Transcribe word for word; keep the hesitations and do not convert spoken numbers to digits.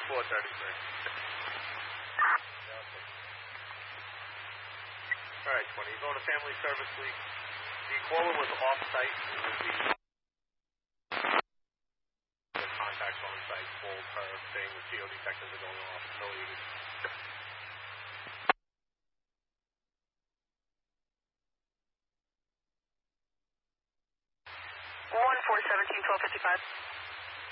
four thirty-three. All right, twenty. You're going to Family Service League. The caller was off-site. It was the, the contacts on-site called her saying the C O detectors are going off. No, you one four seventeen twelve fifty-five.